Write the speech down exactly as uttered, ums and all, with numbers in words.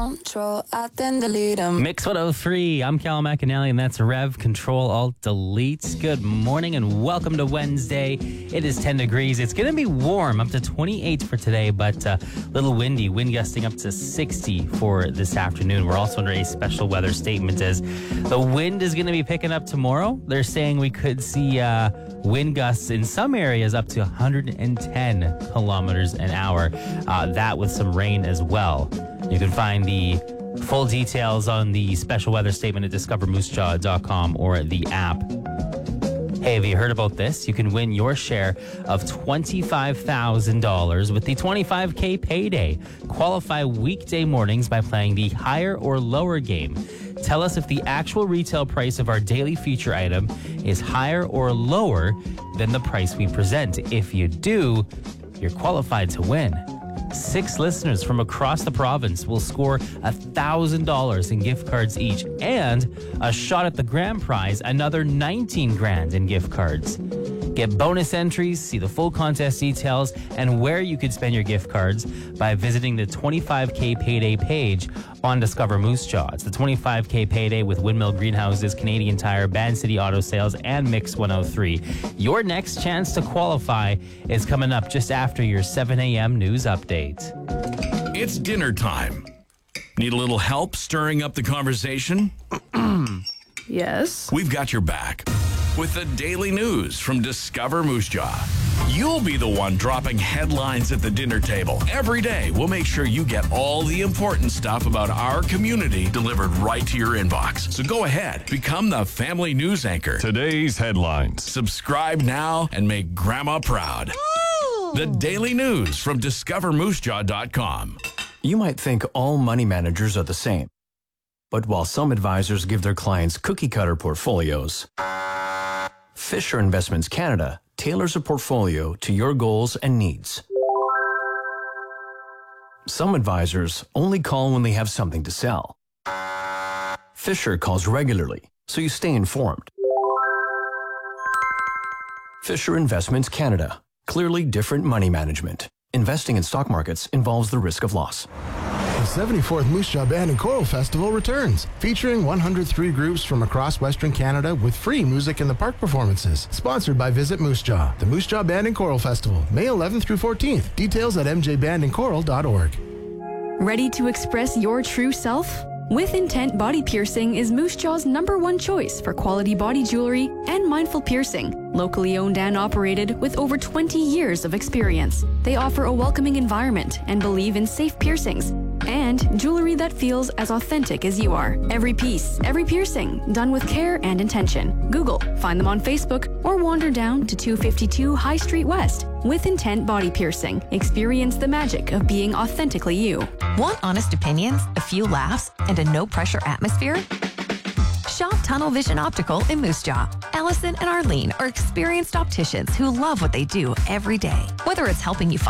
Control, I then delete them. Mix one oh three. I'm Cal McAnally, and that's Rev Control Alt Delete. Good morning and welcome to Wednesday. It is ten degrees. It's going to be warm, up to twenty-eight for today, but a uh, little windy. Wind gusting up to sixty for this afternoon. We're also under a special weather statement as the wind is going to be picking up tomorrow. They're saying we could see uh, wind gusts in some areas up to one hundred ten kilometers an hour. Uh, that with some rain as well. You can find the full details on the special weather statement at discover moose jaw dot com or the app. Hey, have you heard about this? You can win your share of twenty-five thousand dollars with the twenty-five K payday. Qualify weekday mornings by playing the higher or lower game. Tell us if the actual retail price of our daily feature item is higher or lower than the price we present. If you do, you're qualified to win. Six listeners from across the province will score one thousand dollars in gift cards each and a shot at the grand prize, another nineteen grand in gift cards. Get bonus entries, see the full contest details, and where you could spend your gift cards by visiting the twenty-five K Payday page on Discover Moose Jaw. It's the twenty-five K Payday with Windmill Greenhouses, Canadian Tire, Band City Auto Sales, and Mix one oh three. Your next chance to qualify is coming up just after your seven a.m. news update. It's dinner time. Need a little help stirring up the conversation? Yes. We've got your back with the daily news from Discover Moose Jaw. You'll be the one dropping headlines at the dinner table. Every day, we'll make sure you get all the important stuff about our community delivered right to your inbox. So go ahead, become the family news anchor. Today's headlines. Subscribe now and make Grandma proud. Ooh. The daily news from discover moose jaw dot com. You might think all money managers are the same. But while some advisors give their clients cookie-cutter portfolios, Fisher Investments Canada tailors a portfolio to your goals and needs. Some advisors only call when they have something to sell. Fisher calls regularly, so you stay informed. Fisher Investments Canada. Clearly different money management. Investing in stock markets involves the risk of loss. The seventy-fourth Moose Jaw Band and Choral Festival returns, featuring one hundred three groups from across Western Canada with free music in the park performances. Sponsored by Visit Moose Jaw. The Moose Jaw Band and Choral Festival, May eleventh through fourteenth. Details at m j band and choral dot org. Ready to express your true self? With Intent Body Piercing is Moose Jaw's number one choice for quality body jewelry and mindful piercing. Locally owned and operated with over twenty years of experience. They offer a welcoming environment and believe in safe piercings and jewelry that feels as authentic as you are. Every piece, every piercing, done with care and intention. Google, find them on Facebook, or wander down to two fifty-two High Street West. With Intent Body Piercing, experience the magic of being authentically you. Want honest opinions, a few laughs, and a no-pressure atmosphere? Shop Tunnel Vision Optical in Moose Jaw. Allison and Arlene are experienced opticians who love what they do every day. Whether it's helping you find